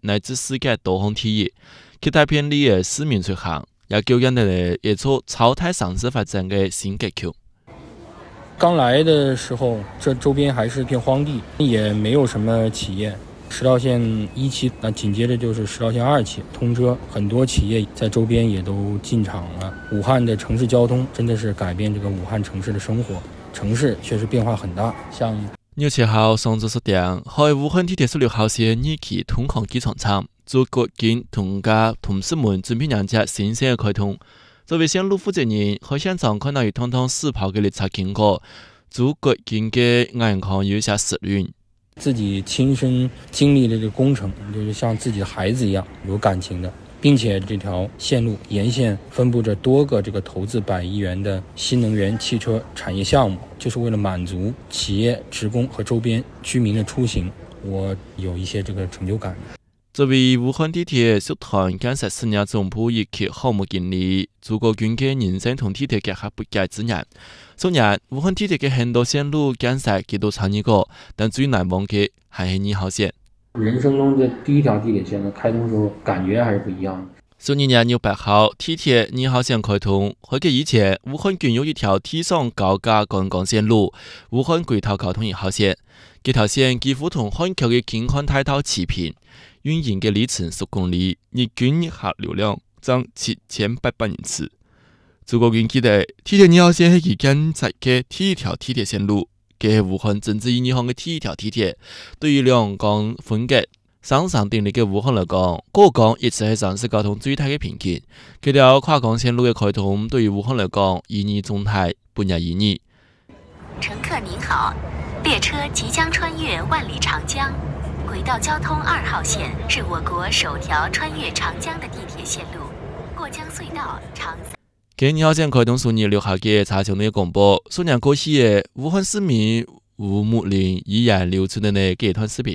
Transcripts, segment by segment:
乃至世界多项体育，其大片里的市民出行，也表现了一座超太城市发展的新格局。 刚来的时候，这周边还是片荒地，也没有什么企业。10号线1期，那紧接着就是10号线2期通车，很多企业在周边也都进场了。武汉的城市交通真的是改变这个武汉城市的生活，城市确实变化很大。像 6七号上周10点，在武汉地铁16号线2期通航机场站，驻国境同事们准备迎接新鲜的开通。作为线路负责人，在现场看到一趟趟试跑的列车经过，驻国境的眼眶有些湿润。 自己亲身经历的这个工程，就是像自己的孩子一样有感情的，并且这条线路沿线分布着多个这个投资100亿元的新能源汽车产业项目，就是为了满足企业职工和周边居民的出行，我有一些这个成就感。 作为武汉地铁集团建设事业总部一期项目经理，朱国军的人生同地铁结合不解之人。昨年武汉地铁的很多线路建设佢都参与过，但最难忘的还是2號線。 人生中的第一条地铁线的开通时候，感觉还是不一样的。 12年6月8號，地鐵2號線開通。喺佢以前，武漢僅有一條地上高架幹幹線路——武漢軌道交通1號線。這條線幾乎同漢橋嘅京漢大道齊平，運營嘅里程10公里，日均日客流量增7800人次。朱國軍記得，地鐵2號線係佢建設嘅第一條地鐵線路，佢係武漢真正意義上嘅第一條地鐵。對於兩江分隔上上鼎立嘅武漢來講，過江一直係城市交通最大嘅瓶頸。這條跨江線路嘅開通，對於武漢來講意義重大，不言意義。 乘客您好，列車即將穿越萬里長江。軌道交通2號線是我國首條穿越長江的地鐵線路，過江隧道長。 佢2號線開通數年留下嘅查詢嘅廣播，數年過去嘅武漢市民吳木林依然留存的那這段視頻。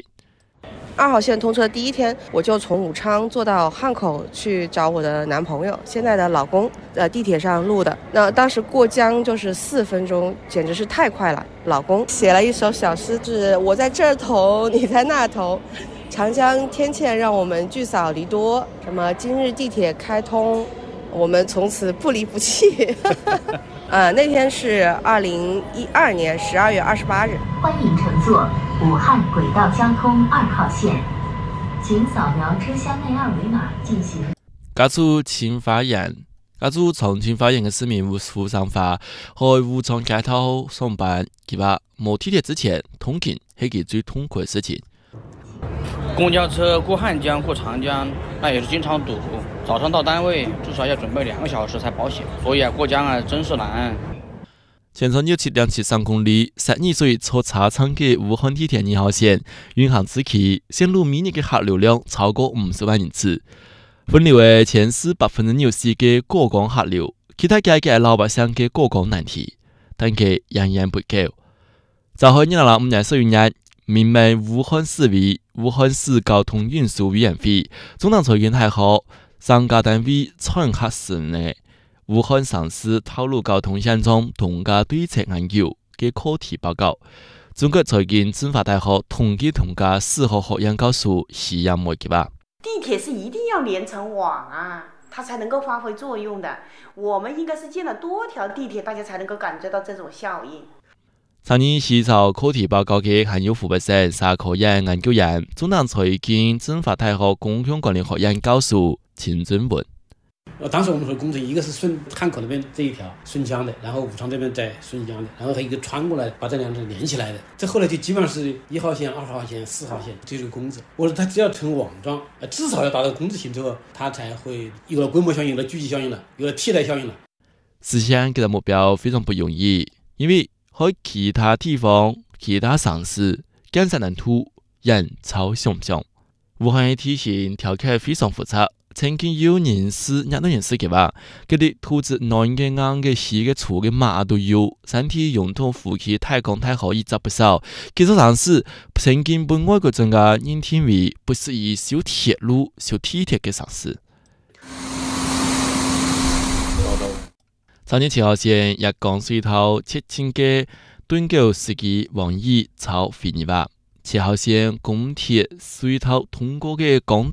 2號線通車第一天，我就從武昌坐到漢口去找我的男朋友，現在的老公，地鐵上錄的。那當時過江就是4分鐘，簡直是太快了。老公寫了一首小詩，是我在這頭，你在那頭，長江天塹讓我們聚少離多，什麼今日地鐵開通，我們從此不離不棄。那天是2012年12月28日。 歡迎乘坐武漢軌道交通2號線，請掃描車廂內二維碼進行。 家住清華園嘅市民胡尚華，在武昌街頭上班，佢話冇地鐵之前通勤係佢最痛苦嘅事情。 公交車過漢江、過長江，那也是經常堵。早上到單位至少要準備2個小時才保險，所以過江真是難。 全長62.73公里，12歲坐車乘嘅武漢地鐵2號線，運行至期，線路每日嘅客流量超過50萬人次，分流嘅前4%嘅過江客流，其他解決老百姓嘅過江難題，但佢仍然不夠。就喺2005年11月，名為武漢市委武漢市交通運輸委員會總統蔡英文後，上屆單位採核市內武漢城市道路交通現狀同價對策研究嘅課題報告。中國財經政法大學統計同價4號學院教授徐陽梅話： 地鐵是一定要連成網啊，它才能夠發揮作用的。我們應該是建了多條地鐵，大家才能夠感覺到這種效應。 參與起草課題報告嘅還有湖北省社科院研究員、中南財經政法大學公共管理學院教授秦尊文。 當時我們說工程一個是順漢口那邊這一條順江的，然後武昌這邊再順江的，然後還有一個穿過來把這兩者連起來的。這後來就基本上是1號線、2號線、4號線這個工程。我說它只要成網狀，至少要達到工字型之後，它才會有了規模效應、有了聚集效應了、有了替代效應了。 實現這個目標非常不容易，因為喺其他地方、其他城市建設難度遠超想象。武漢嘅地形條件非常複雜。曾經有人士嘅話，佢哋土質軟嘅、硬嘅、細嘅、粗嘅馬都有，身體用途呼吸太空太好，一則不少。其實當時曾經被外國專家認定為不適宜修鐵路、修地鐵嘅城市。37號線日江隧道設計嘅敦狗司機王毅超肥尼話：7號線公鐵隧道通過嘅港